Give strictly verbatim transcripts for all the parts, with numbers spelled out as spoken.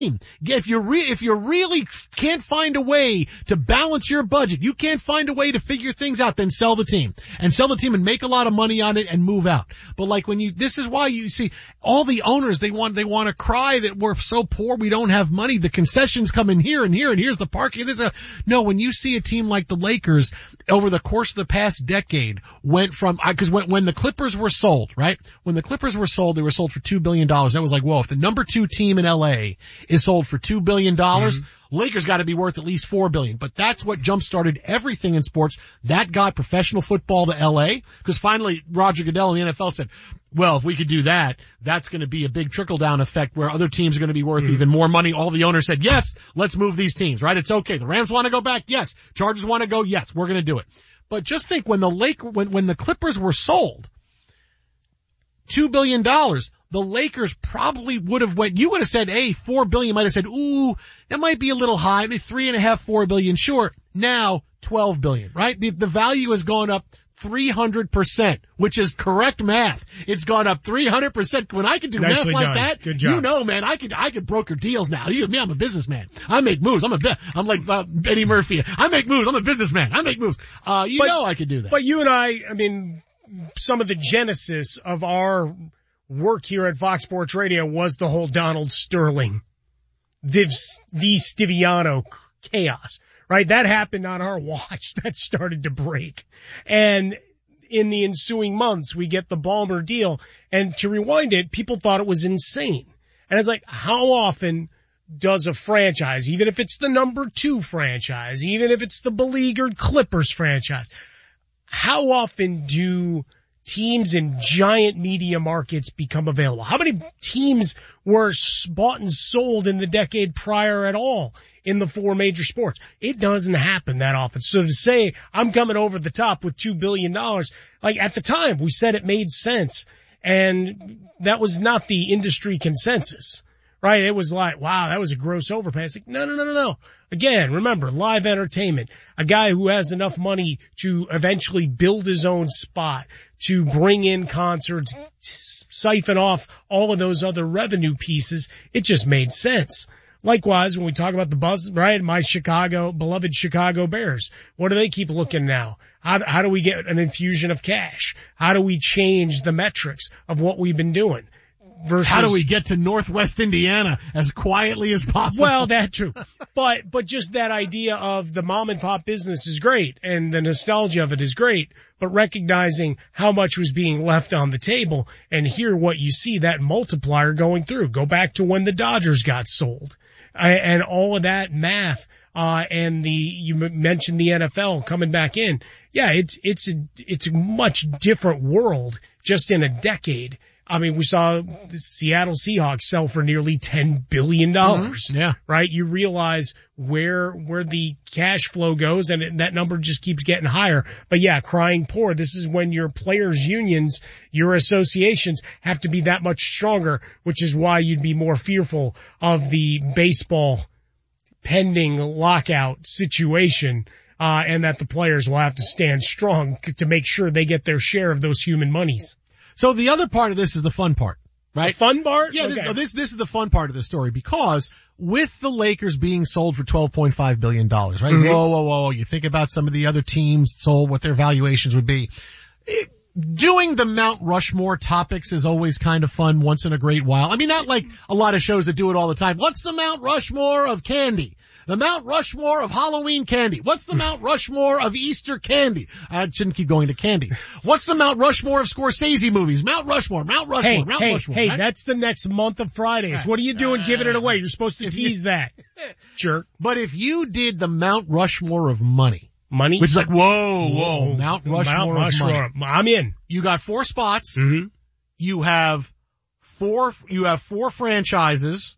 If you re- if you really can't find a way to balance your budget, you can't find a way to figure things out, then sell the team. And sell the team and make a lot of money on it and move out. But like when you, this is why you see all the owners, they want, they want to cry that we're so poor we don't have money. The concessions come in here and here and here's the parking. There's a, no, when you see a team like the Lakers over the course of the past decade went from, cause when, when the Clippers were sold, right? When the Clippers were sold, they were sold for two billion dollars. That was like, whoa, if the number two team in L A is sold for two billion dollars, mm-hmm. Lakers got to be worth at least four billion dollars. But that's what jump-started everything in sports. That got professional football to L A, because finally Roger Goodell in the N F L said, well, if we could do that, that's going to be a big trickle-down effect where other teams are going to be worth mm-hmm. even more money. All the owners said, yes, let's move these teams, right? It's okay. The Rams want to go back? Yes. Chargers want to go? Yes, we're going to do it. But just think when the Lake, when, when the Clippers were sold, two billion dollars, the Lakers probably would have went, you would have said, hey, four billion, might have said, ooh, that might be a little high, maybe three and a half, four billion, sure. Now, twelve billion, right? The, the value has gone up three hundred percent, which is correct math. It's gone up three hundred percent. When I can do Nicely math like done. that, Good job. You know, man, I could, I could broker deals now. You, me, I'm a businessman. I make moves. I'm a, I'm like, uh, Eddie Murphy. I make moves. I'm a businessman. I make moves. Uh, you but, know I could do that. But you and I, I mean, some of the genesis of our work here at Fox Sports Radio was the whole Donald Sterling, Viv, V. Stiviano chaos, right? That happened on our watch. That started to break. And in the ensuing months, we get the Ballmer deal. And to rewind it, people thought it was insane. And it's like, how often does a franchise, even if it's the number two franchise, even if it's the beleaguered Clippers franchise, how often do teams in giant media markets become available? How many teams were bought and sold in the decade prior at all in the four major sports? It doesn't happen that often. So to say, I'm coming over the top with two billion dollars, like at the time we said it made sense, and that was not the industry consensus. Right? It was like, wow, that was a gross overpay. It's like, no, no, no, no, no. Again, remember, live entertainment. A guy who has enough money to eventually build his own spot, to bring in concerts, siphon off all of those other revenue pieces. It just made sense. Likewise, when we talk about the buzz, right, my Chicago, beloved Chicago Bears, what do they keep looking now? How, how do we get an infusion of cash? How do we change the metrics of what we've been doing? Versus, how do we get to Northwest Indiana as quietly as possible? Well, that's true. But, but just that idea of the mom and pop business is great and the nostalgia of it is great, but recognizing how much was being left on the table and here what you see, that multiplier going through. Go back to when the Dodgers got sold uh, and all of that math. Uh, and the, you mentioned the N F L coming back in. Yeah, it's, it's a, it's a much different world just in a decade. I mean, we saw the Seattle Seahawks sell for nearly ten billion dollars. Mm-hmm. Yeah. Right? You realize where, where the cash flow goes and it, that number just keeps getting higher. But yeah, crying poor. This is when your players' unions, your associations have to be that much stronger, which is why you'd be more fearful of the baseball pending lockout situation. Uh, and that the players will have to stand strong to make sure they get their share of those human monies. So the other part of this is the fun part, right? The fun part? Yeah, okay. this, this, this is the fun part of the story because with the Lakers being sold for twelve point five billion dollars, right? Mm-hmm. Whoa, whoa, whoa. You think about some of the other teams sold, what their valuations would be. It, doing the Mount Rushmore topics is always kind of fun once in a great while. I mean, not like a lot of shows that do it all the time. What's the Mount Rushmore of candy? The Mount Rushmore of Halloween candy. What's the Mount Rushmore of Easter candy? I shouldn't keep going to candy. What's the Mount Rushmore of Scorsese movies? Mount Rushmore, Mount Rushmore, hey, Mount hey, Rushmore. Hey, right? That's the next month of Fridays. What are you doing uh, giving it away? You're supposed to tease that. Jerk. But if you did the Mount Rushmore of money. Money? Which is like, whoa, whoa, whoa. Mount Rushmore Mount of Rushmore. money. I'm in. You got four spots. Mm-hmm. You have four, you have four franchises.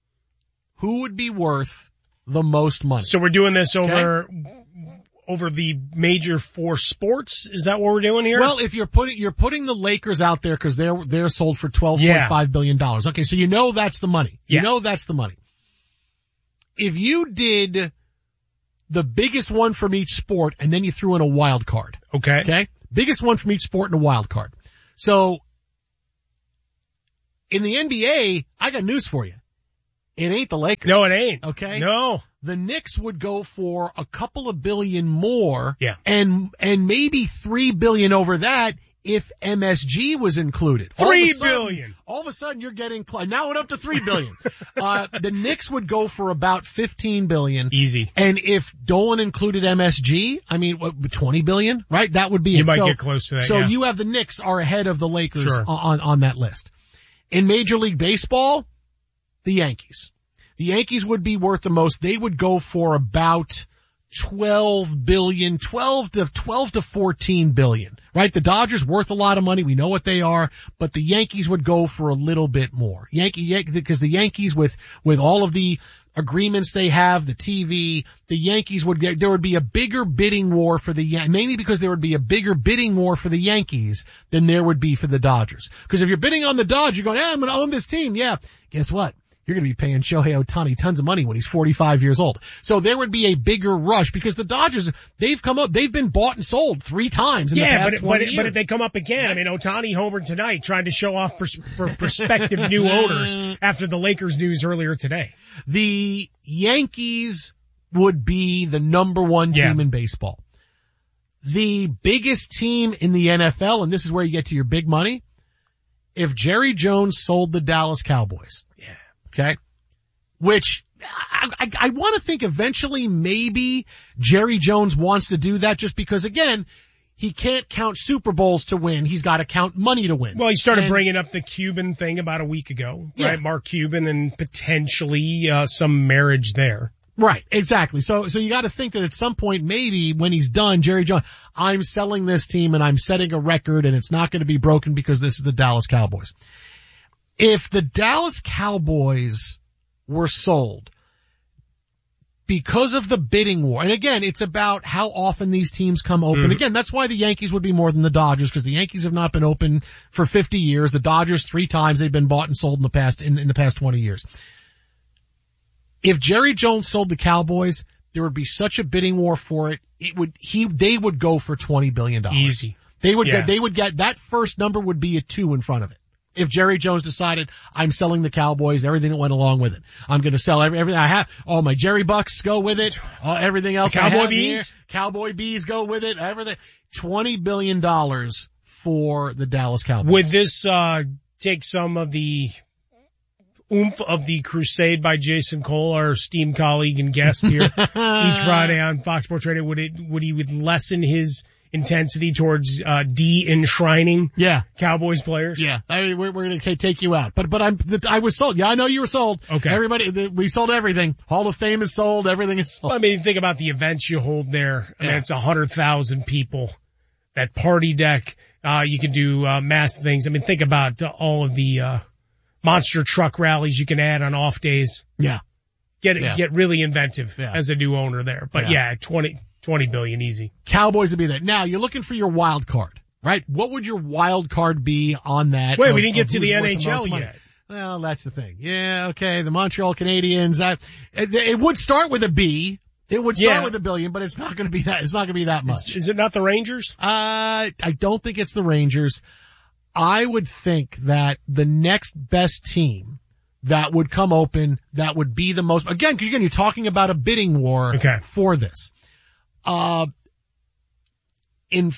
Who would be worth the most money? So we're doing this over, okay. over the major four sports? Is that what we're doing here? Well, if you're putting, you're putting the Lakers out there because they're, they're sold for twelve point five billion dollars. Okay. So you know that's the money. You yeah. know that's the money. If you did the biggest one from each sport and then you threw in a wild card. Okay. Okay. Biggest one from each sport and a wild card. So in the N B A, I got news for you. It ain't the Lakers. No, it ain't. Okay? No. The Knicks would go for a couple of billion more. Yeah. And, and maybe three billion over that if M S G was included. Three billion. All of a sudden you're getting, cl- now it up to three billion. uh, the Knicks would go for about fifteen billion. Easy. And if Dolan included M S G, I mean, what, twenty billion, right? That would be You it. might so, get close to that. So yeah. you have the Knicks are ahead of the Lakers Sure. on, on that list. In Major League Baseball, the Yankees. The Yankees would be worth the most. They would go for about twelve billion, twelve to, twelve to fourteen billion, right? The Dodgers worth a lot of money. We know what they are, but the Yankees would go for a little bit more. Yankee, Yankee, because the Yankees with, with all of the agreements they have, the T V, the Yankees would get, there would be a bigger bidding war for the Yan- mainly because there would be a bigger bidding war for the Yankees than there would be for the Dodgers. Because if you're bidding on the Dodgers, you're going, yeah, I'm going to own this team. Yeah. Guess what? You're going to be paying Shohei Ohtani tons of money when he's forty-five years old. So there would be a bigger rush because the Dodgers, they've come up, they've been bought and sold three times in yeah, the past but, twenty but, years. but if they come up again, I mean, Ohtani homered tonight trying to show off pers- for prospective new owners after the Lakers news earlier today. The Yankees would be the number one team Yeah. in baseball. The biggest team in the N F L, and this is where you get to your big money, if Jerry Jones sold the Dallas Cowboys. Yeah. Okay? Which, I, I, I want to think eventually maybe Jerry Jones wants to do that just because, again, he can't count Super Bowls to win. He's got to count money to win. Well, he started And- bringing up the Cuban thing about a week ago, Yeah. right? Mark Cuban and potentially uh, some marriage there. Right, exactly. So, so you got to think that at some point, maybe when he's done, Jerry Jones, I'm selling this team and I'm setting a record and it's not going to be broken because this is the Dallas Cowboys. If the Dallas Cowboys were sold because of the bidding war, and again, it's about how often these teams come open. Mm-hmm. Again, that's why the Yankees would be more than the Dodgers because the Yankees have not been open for fifty years. The Dodgers three times they've been bought and sold in the past, in, in the past twenty years. If Jerry Jones sold the Cowboys, there would be such a bidding war for it. It would, he, they would go for twenty billion dollars. Easy. They would Yeah. get, they would get, that first number would be a two in front of it. If Jerry Jones decided, I'm selling the Cowboys, everything that went along with it. I'm going to sell every, everything I have. All my Jerry Bucks go with it. Uh, everything else The I Cowboy have Bees? here. Cowboy Bees go with it. Everything. twenty billion dollars for the Dallas Cowboys. Would this uh take some of the oomph of the crusade by Jason Cole, our esteemed colleague and guest here each Friday on Fox Sports Radio? Would it, would he would lessen his intensity towards uh de-enshrining Yeah. Cowboys players? Yeah, I mean, we're, we're going to take you out. But, but I'm, I was sold. Yeah, I know you were sold. Okay. Everybody, the, we sold everything. Hall of Fame is sold. Everything is sold. Well, I mean, think about the events you hold there. I mean, Yeah. it's a hundred thousand people. That party deck, uh, you can do, uh, mass things. I mean, think about uh, all of the, uh, monster truck rallies you can add on off days. Yeah. Get, Yeah. get really inventive Yeah. as a new owner there. But Yeah. yeah, twenty, twenty billion easy. Cowboys would be there. Now, you're looking for your wild card, right? What would your wild card be on that? Wait, of- we didn't get of to who's the worth N H L most money? yet. Well, that's the thing. Yeah, okay, the Montreal Canadiens. I, it, it would start with a B. It would start Yeah. with a billion, but it's not going to be that. It's not going to be that much. Is it not the Rangers? Uh, I don't think it's the Rangers. I would think that the next best team that would come open, that would be the most, again, because again, you're talking about a bidding war Okay. for this. Uh, in,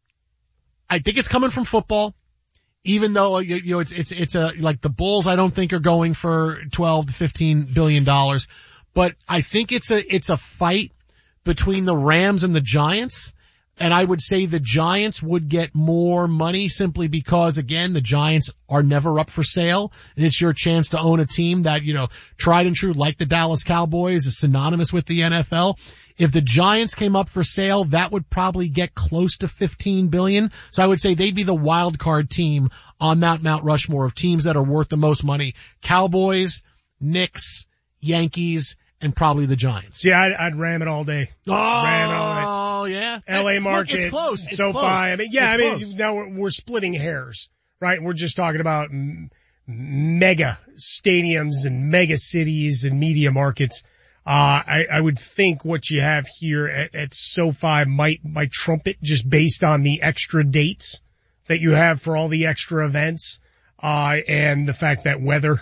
I think it's coming from football, even though, you, you know, it's, it's, it's a, like the Bulls I don't think are going for twelve to fifteen billion dollars, but I think it's a, it's a fight between the Rams and the Giants. And I would say the Giants would get more money simply because, again, the Giants are never up for sale. And it's your chance to own a team that, you know, tried and true, like the Dallas Cowboys, is synonymous with the N F L. If the Giants came up for sale, that would probably get close to fifteen billion. So I would say they'd be the wild card team on that Mount Rushmore of teams that are worth the most money. Cowboys, Knicks, Yankees, and probably the Giants. See, I'd, I'd ram it all day. Oh, Ram it all day. yeah. L A Look, market. it's close. It's SoFi. close. I mean, yeah, It's I mean, close. now we're, we're splitting hairs, right? We're just talking about m- mega stadiums and mega cities and media markets. Uh, I, I would think what you have here at, at SoFi might, might trump it just based on the extra dates that you have for all the extra events, uh, and the fact that weather,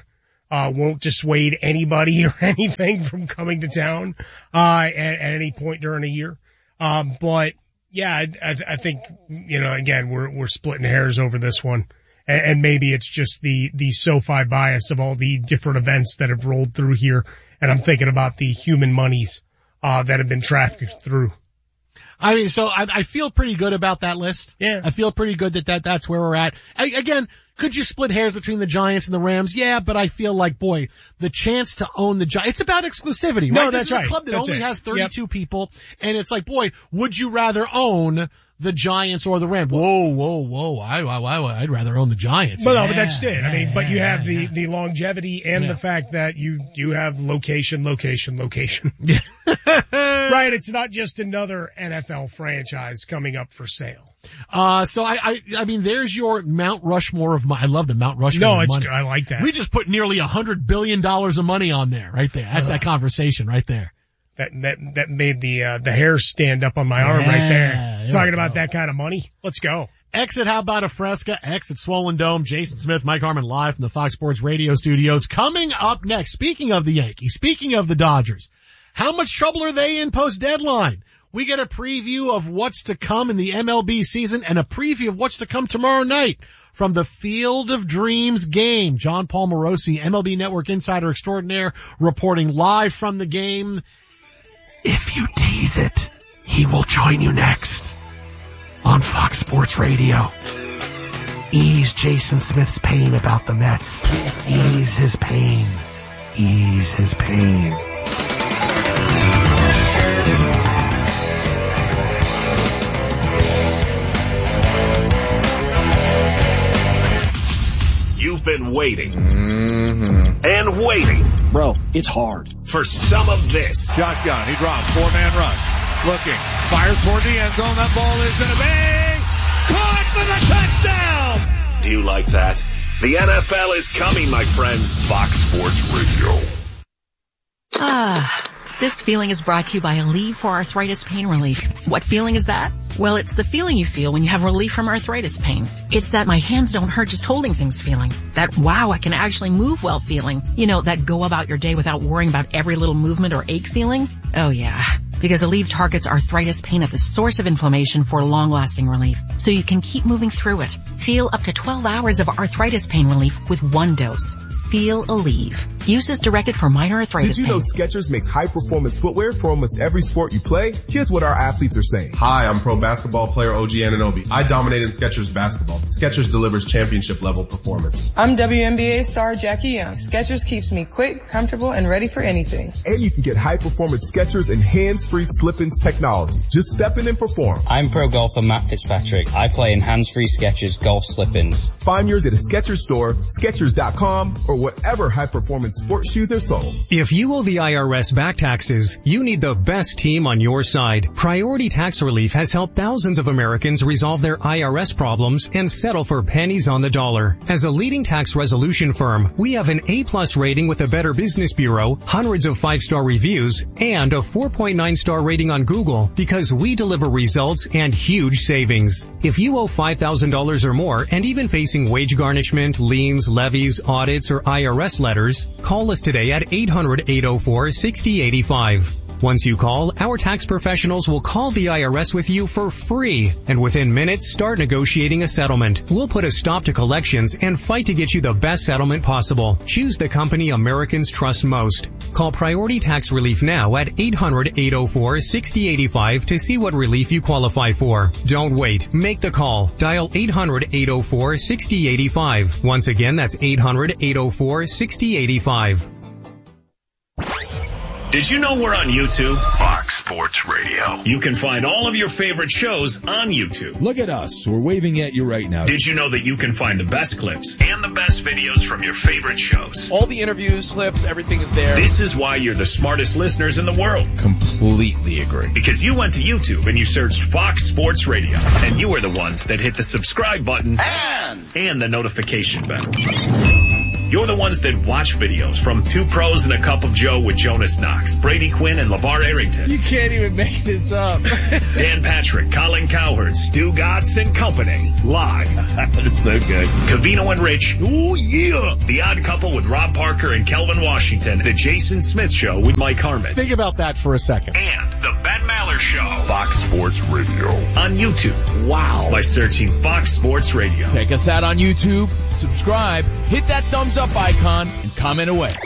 uh, won't dissuade anybody or anything from coming to town, uh, at, at any point during a year. Um, but yeah, I, I, I think, you know, again, we're, we're splitting hairs over this one. And, and maybe it's just the, the SoFi bias of all the different events that have rolled through here. And I'm thinking about the human monies, uh, that have been trafficked through. I mean, so I, I feel pretty good about that list. Yeah. I feel pretty good that, that that's where we're at. I, again, could you split hairs between the Giants and the Rams? Yeah, but I feel like, boy, the chance to own the Giants, it's about exclusivity, right? No, this that's is a right. club that that's only it. has thirty-two Yep. people, and it's like, boy, would you rather own the Giants or the Rams? Whoa, whoa, whoa, I, I, I, I'd rather own the Giants. Well, yeah, no, but that's it. I mean, but you yeah, have the, yeah. the longevity and Yeah. the fact that you do have location, location, location. Yeah. Right, it's not just another N F L franchise coming up for sale. Uh, so I, I, I mean, there's your Mount Rushmore of money. I love the Mount Rushmore No, of it's money. I like that. We just put nearly a hundred billion dollars of money on there, right there. That's that conversation right there. That that that made the uh, the hair stand up on my arm right Yeah, there. there Talking we about go. that kind of money. Let's go. Exit How About a Fresca, Exit Swollen Dome, Jason Smith, Mike Harmon live from the Fox Sports Radio studios. Coming up next, speaking of the Yankees, speaking of the Dodgers, how much trouble are they in post-deadline? We get a preview of what's to come in the M L B season and a preview of what's to come tomorrow night from the Field of Dreams game. John Paul Morosi, M L B Network insider extraordinaire, reporting live from the game. If you tease it, he will join you next on Fox Sports Radio. Ease Jason Smith's pain about the Mets. Ease his pain. Ease his pain. You've been waiting mm-hmm. and waiting. Bro, it's hard. For some of this. Shotgun. He drops. Four-man rush. Looking. Fires toward the end zone. That ball is going to be caught for the touchdown. Do you like that? The N F L is coming, my friends. Fox Sports Radio. Ah, this feeling is brought to you by Aleve for Arthritis Pain Relief. What feeling is that? Well, it's the feeling you feel when you have relief from arthritis pain. It's that my hands don't hurt just holding things feeling. That wow, I can actually move well feeling. You know, that go about your day without worrying about every little movement or ache feeling. Oh yeah. Because Aleve targets arthritis pain at the source of inflammation for long-lasting relief, so you can keep moving through it. Feel up to twelve hours of arthritis pain relief with one dose. Feel Aleve. Use is directed for minor arthritis Did you pain. know Skechers makes high-performance footwear for almost every sport you play? Here's what our athletes are saying. Hi, I'm pro basketball player O G Anunoby. I dominate in Skechers basketball. Skechers delivers championship-level performance. I'm W N B A star Jackie Young. Skechers keeps me quick, comfortable, and ready for anything. And you can get high-performance Skechers and hands-free slip-ins technology. Just step in and perform. I'm pro golfer Matt Fitzpatrick. I play in hands-free Skechers golf slip-ins. Find yours at a Skechers store, Skechers dot com, or whatever high-performance sports shoes are sold. If you owe the I R S back taxes, you need the best team on your side. Priority Tax Relief has helped thousands of Americans resolve their I R S problems and settle for pennies on the dollar. As a leading tax resolution firm, we have an A-plus rating with the Better Business Bureau, hundreds of five-star reviews, and a four point nine star rating on Google because we deliver results and huge savings. If you owe five thousand dollars or more and even facing wage garnishment, liens, levies, audits, or I R S letters, call us today at eight hundred, eight oh four, six oh eight five. Once you call, our tax professionals will call the I R S with you for free, and within minutes start negotiating a settlement. We'll put a stop to collections and fight to get you the best settlement possible. Choose the company Americans trust most. Call Priority Tax Relief now at eight hundred, eight oh four, six oh eight five to see what relief you qualify for. Don't wait. Make the call. Dial eight hundred, eight oh four, six oh eight five. Once again, that's eight hundred, eight oh four, six oh eight five. Did you know we're on YouTube? Fox Sports Radio. You can find all of your favorite shows on YouTube. Look at us. We're waving at you right now. Did you know that you can find the best clips and the best videos from your favorite shows? All the interviews, clips, everything is there. This is why you're the smartest listeners in the world. Completely agree. Because you went to YouTube and you searched Fox Sports Radio, and you are the ones that hit the subscribe button and, and the notification bell. You're the ones that watch videos from Two Pros and a Cup of Joe with Jonas Knox, Brady Quinn, and LeVar Arrington. You can't even make this up. Dan Patrick, Colin Cowherd, Stu Gatz and company. Live. That's so good. Covino and Rich. Oh, yeah. The Odd Couple with Rob Parker and Kelvin Washington. The Jason Smith Show with Mike Harmon. Think about that for a second. And the Ben Maller Show. Fox Sports Radio. On YouTube. Wow. By searching Fox Sports Radio. Check us out on YouTube. Subscribe. Hit that thumbs up icon and comment away.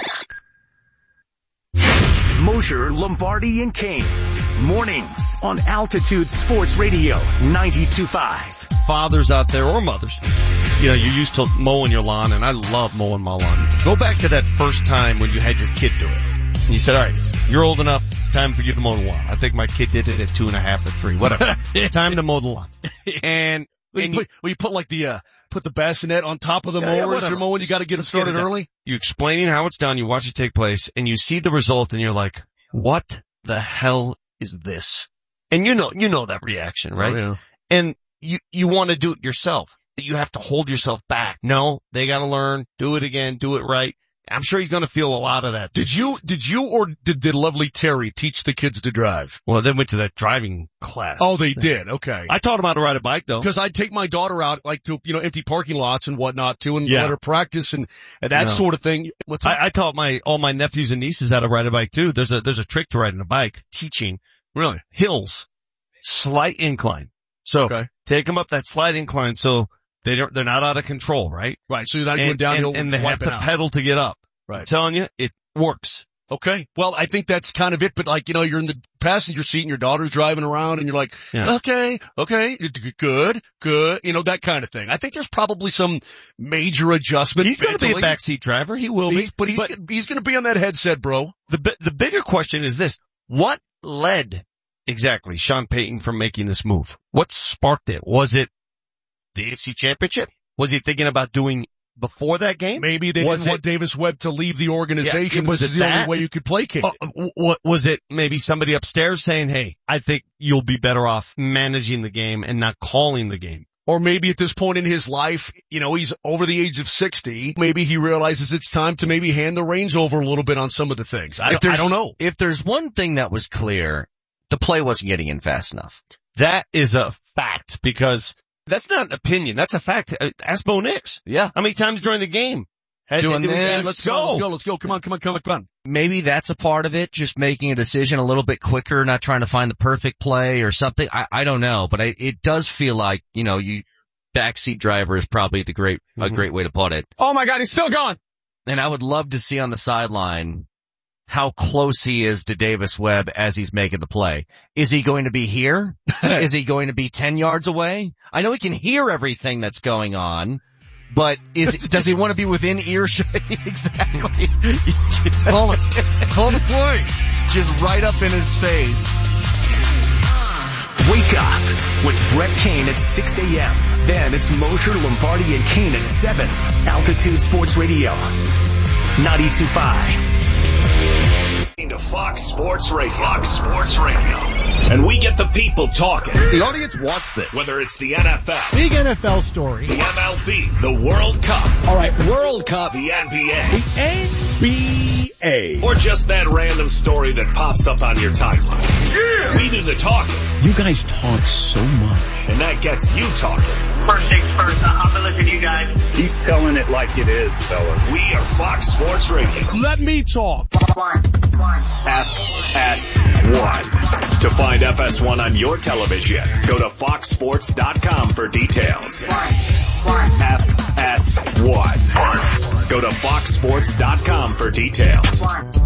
Mosher, Lombardi, and Kane. Mornings on Altitude Sports Radio ninety-two point five. Fathers out there or mothers, you know, you're used to mowing your lawn, and I love mowing my lawn. Go back to that first time when you had your kid do it. And you said, all right, you're old enough. It's time for you to mow the lawn. I think my kid did it at two and a half or three, whatever. Time to mow the lawn. And, Well, and you, you, put, well, you put like the, uh, put the bassinet on top of the Yeah, yeah, mower as whatever. you're mowing. You got to get it started Get it early. You explaining how it's done, you watch it take place, and you see the result, and you're like, what the hell is this? And you know, you know that reaction, right? Oh, yeah. And you, you want to do it yourself. You have to hold yourself back. No, they got to learn, do it again, do it right. I'm sure he's going to feel a lot of that. Did you, did you or did, did lovely Terry teach the kids to drive? Well, they went to that driving class. Oh, they did. Okay. I taught them how to ride a bike, though. Because I'd take my daughter out, like, to, you know, empty parking lots and whatnot, too, and Yeah. let her practice and, and that No. sort of thing. What's that? I, I taught my, all my nephews and nieces how to ride a bike, too. There's a, there's a trick to riding a bike, teaching. Really? Hills. Slight incline. So, Okay. take them up that slight incline so they don't, they're not out of control, right? Right. So you're not going And, downhill and, and they have wiping to out. pedal to get up. Right. I'm telling you, it works. Okay. Well, I think that's kind of it, but like, you know, you're in the passenger seat and your daughter's driving around and you're like, Yeah. okay, okay, good, good, you know, that kind of thing. I think there's probably some major adjustment. He's going to be a mentally. backseat driver. He will be. He's, but he's, he's going to be on that headset, bro. The bi- the bigger question is this: what led exactly Sean Payton from making this move? What sparked it? Was it the A F C Championship? Was he thinking about doing before that game? Maybe they was didn't it, want Davis Webb to leave the organization. Yeah, was this it is the that? only way you could placate Uh, it. what was it? Maybe somebody upstairs saying, "Hey, I think you'll be better off managing the game and not calling the game." Or maybe at this point in his life, you know, he's over the age of sixty. Maybe he realizes it's time to maybe hand the reins over a little bit on some of the things. I, If there's- I don't know. If there's one thing that was clear, the play wasn't getting in fast enough. That is a fact because that's not an opinion. That's a fact. Uh, Ask Bo Nix. Yeah. How many times during the game? Had, Doing did we say, this. let's Come on, go. Let's go. Let's go. Come on, come on, come on, come on. Maybe that's a part of it, just making a decision a little bit quicker, not trying to find the perfect play or something. I, I don't know, but I, it does feel like, you know, you, backseat driver is probably the great, Mm-hmm. a great way to put it. Oh my God, he's still gone. And I would love to see on the sideline how close he is to Davis Webb as he's making the play. Is he going to be here? Is he going to be ten yards away? I know he can hear everything that's going on, but is does he want to be within earshot? Exactly. Call it. Call the play. Just right up in his face. Wake up with Brett Kane at six a.m. Then it's Mosher, Lombardi, and Kane at seven. Altitude Sports Radio ninety-two point five. To Fox Sports Radio. Fox Sports Radio. And we get the people talking. The audience wants this. Whether it's the N F L, Big N F L story. the M L B, the World Cup, All right, World Cup. the N B A, N B A. or just that random story that pops up on your timeline. Yeah. We do the talking. You guys talk so much. And that gets you talking. First things first, I'm gonna listen to you guys. Keep telling it like it is, fellas. We are Fox Sports Radio. Let me talk. F S one. To find F S one on your television, go to fox sports dot com for details. F S one. Go to fox sports dot com for details.